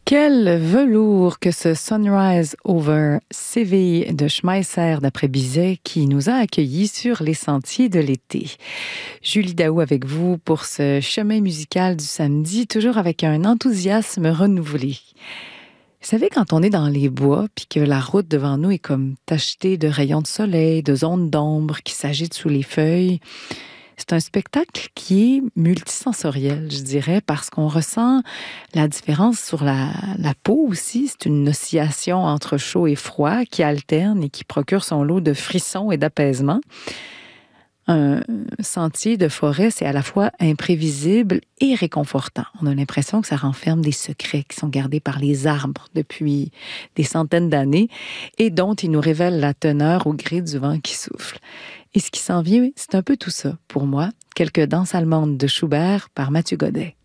Quel velours que ce Sunrise over Séville de Schmeisser d'après Bizet qui nous a accueillis sur les sentiers de l'été. Julie Daou avec vous pour ce chemin musical du samedi, toujours avec un enthousiasme renouvelé. Vous savez, quand on est dans les bois puis que la route devant nous est comme tachetée de rayons de soleil, de zones d'ombre qui s'agitent sous les feuilles, c'est un spectacle qui est multisensoriel, je dirais, parce qu'on ressent la différence sur la peau aussi. C'est une oscillation entre chaud et froid qui alterne et qui procure son lot de frissons et d'apaisement. Un sentier de forêt, c'est à la fois imprévisible et réconfortant. On a l'impression que ça renferme des secrets qui sont gardés par les arbres depuis des centaines d'années et dont ils nous révèlent la teneur au gré du vent qui souffle. Et ce qui s'en vient, c'est un peu tout ça, pour moi. Quelques danses allemandes de Schubert par Mathieu Godet.